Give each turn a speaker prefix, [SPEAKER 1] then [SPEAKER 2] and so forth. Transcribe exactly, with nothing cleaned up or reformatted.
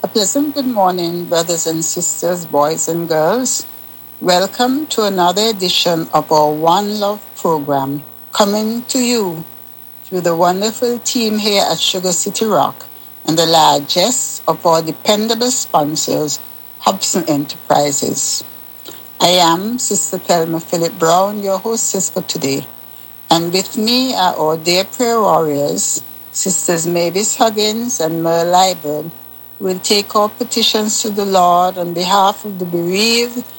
[SPEAKER 1] A pleasant good morning, brothers and sisters, boys and girls. Welcome to another edition of our One Love program, coming to you through the wonderful team here at Sugar City Rock and the largest of our dependable sponsors, Hobson Enterprises. I am Sister Thelma Philip Brown, your hostess for today. And with me are our dear prayer warriors, Sisters Mavis Huggins and Merle Liburd, who will take our petitions to the Lord on behalf of the bereaved